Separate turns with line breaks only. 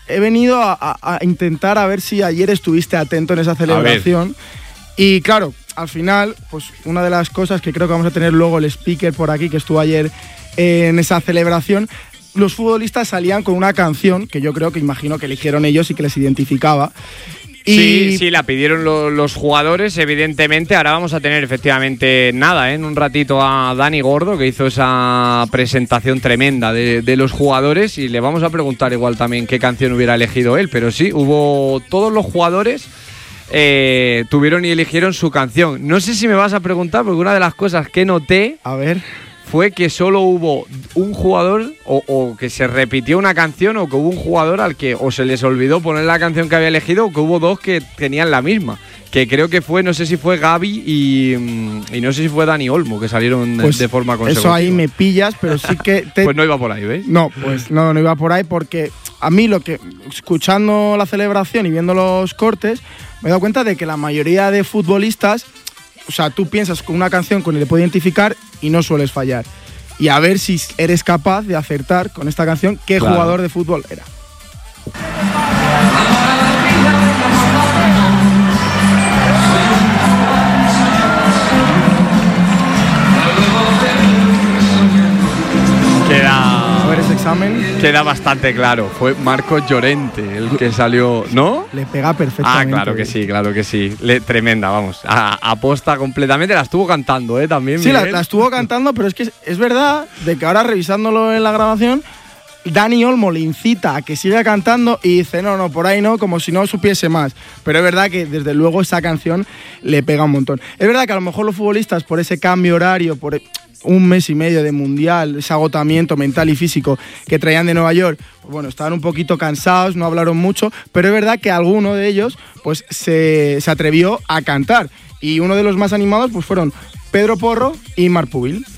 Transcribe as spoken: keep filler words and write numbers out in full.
he venido a, a, a intentar a ver si ayer estuviste atento en esa celebración. Y claro, al final, pues una de las cosas que creo que vamos a tener luego el speaker por aquí, que estuvo ayer eh, en esa celebración, los futbolistas salían con una canción que yo creo que imagino que eligieron ellos y que les identificaba. Y
sí, sí, la pidieron lo, los jugadores, evidentemente. Ahora vamos a tener efectivamente nada, ¿eh? En un ratito a Dani Gordo, que hizo esa presentación tremenda de, de los jugadores, y le vamos a preguntar igual también qué canción hubiera elegido él. Pero sí, hubo todos los jugadores eh, tuvieron y eligieron su canción. No sé si me vas a preguntar, porque una de las cosas que noté
a ver
fue que solo hubo un jugador o, o que se repitió una canción, o que hubo un jugador al que o se les olvidó poner la canción que había elegido, o que hubo dos que tenían la misma, que creo que fue, no sé si fue Gaby y, y no sé si fue Dani Olmo, que salieron pues de forma consecutiva.
Eso ahí me pillas, pero sí que… Te...
Pues no iba por ahí, ¿ves?
No, pues no, no iba por ahí, porque a mí lo que, escuchando la celebración y viendo los cortes, me he dado cuenta de que la mayoría de futbolistas… O sea, tú piensas con una canción con la que te puedes identificar y no sueles fallar. Y a ver si eres capaz de acertar con esta canción qué claro. jugador de fútbol era.
Queda…
Examen.
Queda bastante claro. Fue Marcos Llorente el que salió, ¿no?
Le pega perfectamente.
Ah, claro que sí, claro que sí. Le, tremenda, vamos. A, aposta completamente. La estuvo cantando, ¿eh? También.
Sí, la, la estuvo cantando, pero es que es, es verdad de que ahora revisándolo en la grabación, Dani Olmo le incita a que siga cantando y dice, no, no, por ahí no, como si no supiese más. Pero es verdad que desde luego esa canción le pega un montón. Es verdad que a lo mejor los futbolistas, por ese cambio horario, por un mes y medio de mundial, ese agotamiento mental y físico que traían de Nueva York, pues bueno, estaban un poquito cansados, no hablaron mucho, pero es verdad que alguno de ellos pues se, se atrevió a cantar. Y uno de los más animados pues fueron Pedro Porro y Marc Pubil.